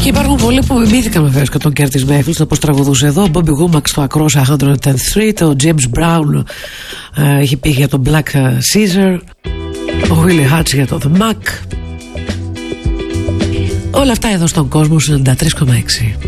Και υπάρχουν πολλοί που μιμήθηκαν βεβαίως και τον Curtis Mayfield, όπως τραγουδούσε εδώ. Ο Bobby Womack στο Across 103, ο James Brown είχε πει για τον Black Caesar, ο Willie Hutch για το The Mac. Όλα αυτά εδώ στον κόσμο 93,6.